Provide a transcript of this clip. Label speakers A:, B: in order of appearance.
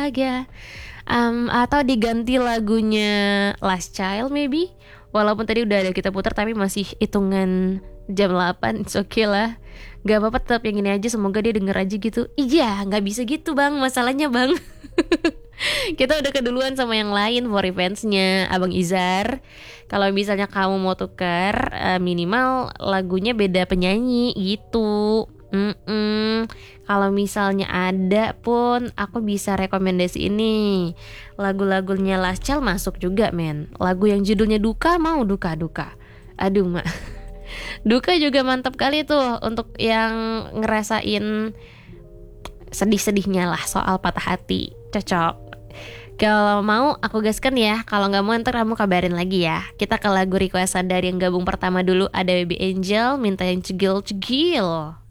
A: bahagia. Atau diganti lagunya Last Child maybe. Walaupun tadi udah ada kita putar tapi masih hitungan jam 8, it's okay lah. Gak apa-apa, tetap yang ini aja, semoga dia denger aja gitu. Iya, gak bisa gitu bang, masalahnya bang. Kita udah keduluan sama yang lain for eventsnya Abang Izar. Kalau misalnya kamu mau tukar, minimal lagunya beda penyanyi gitu. Kalau misalnya ada pun aku bisa rekomendasi ini. Lagu-lagunya Last Child masuk juga men. Lagu yang judulnya Duka, mau Duka. Aduh mak. Duka juga mantap kali tuh untuk yang ngerasain sedih-sedihnya lah soal patah hati. Cocok. Kalau mau aku gaskan ya. Kalau gak mau ntar kamu kabarin lagi ya. Kita ke lagu requestan dari yang gabung pertama dulu. Ada Baby Angel, minta yang cegil-cegil.